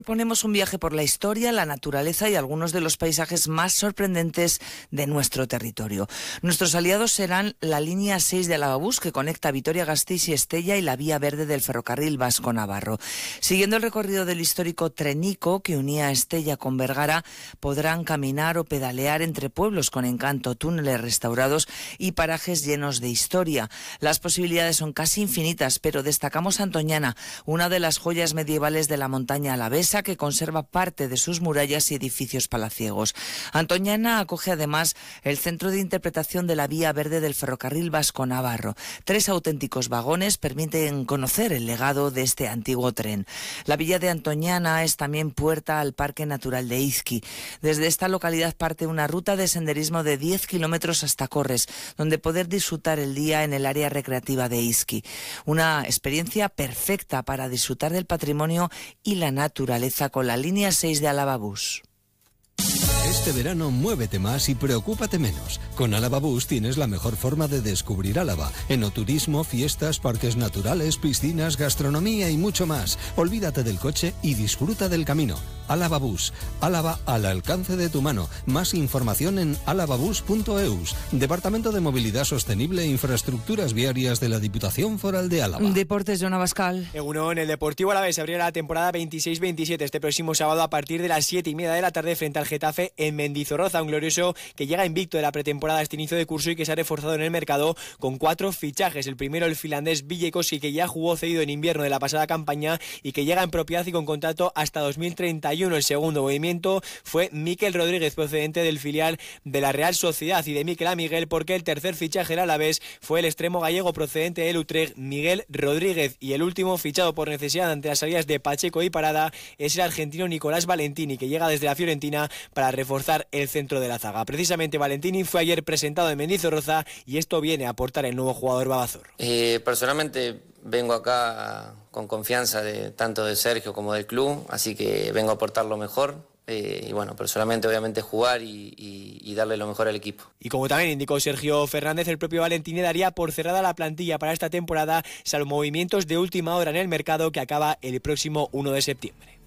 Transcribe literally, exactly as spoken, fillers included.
Ponemos un viaje por la historia, la naturaleza y algunos de los paisajes más sorprendentes de nuestro territorio. Nuestros aliados serán la línea seis de Alavabús, que conecta Vitoria-Gasteiz y Estella, y la vía verde del ferrocarril vasco-navarro. Siguiendo el recorrido del histórico Trenico, que unía Estella con Vergara, podrán caminar o pedalear entre pueblos con encanto, túneles restaurados y parajes llenos de historia. Las posibilidades son casi infinitas, pero destacamos Antoñana, una de las joyas medievales de la montaña alavesa, que conserva parte de sus murallas y edificios palaciegos. Antoñana acoge además el centro de interpretación de la vía verde del ferrocarril vasco-navarro. Tres auténticos vagones permiten conocer el legado de este antiguo tren. La villa de Antoñana es también puerta al Parque Natural de Izqui. Desde esta localidad parte una ruta de senderismo de diez kilómetros hasta Corres, donde poder disfrutar el día en el área recreativa de Izqui. Una experiencia perfecta para disfrutar del patrimonio y la naturaleza con la línea seis de Alavabús. Este verano muévete más y preocúpate menos. Con Alavabús tienes la mejor forma de descubrir Álava. Enoturismo, fiestas, parques naturales, piscinas, gastronomía y mucho más. Olvídate del coche y disfruta del camino. Alavabús. Álava al alcance de tu mano. Más información en alavabús punto eus. Departamento de Movilidad Sostenible e Infraestructuras Viarias de la Diputación Foral de Álava. Deportes, John Abascal. Egunon, el Deportivo Alavés abrirá la temporada veintiséis veintisiete este próximo sábado a partir de las siete y media de la tarde frente al Getafe en Mendizorroza, un glorioso que llega invicto de la pretemporada a este inicio de curso y que se ha reforzado en el mercado con cuatro fichajes. El primero, el finlandés Viljekoski, que ya jugó cedido en invierno de la pasada campaña y que llega en propiedad y con contrato hasta dos mil treinta y uno. El segundo movimiento fue Mikel Rodríguez, procedente del filial de la Real Sociedad, y de Mikel a Miguel, porque el tercer fichaje del Alavés fue el extremo gallego procedente del Utrecht, Miguel Rodríguez, y el último, fichado por necesidad ante las salidas de Pacheco y Parada, es el argentino Nicolás Valentini, que llega desde la Fiorentina para reforzar el centro de la zaga. Precisamente Valentini fue ayer presentado en Mendizorroza y esto viene a aportar el nuevo jugador babazorro. Eh, personalmente vengo acá con confianza de tanto de Sergio como del club, así que vengo a aportar lo mejor. Eh, y bueno, personalmente obviamente jugar y, y, y darle lo mejor al equipo. Y como también indicó Sergio Fernández, el propio Valentini daría por cerrada la plantilla para esta temporada, salvo movimientos de última hora en el mercado que acaba el próximo uno de septiembre.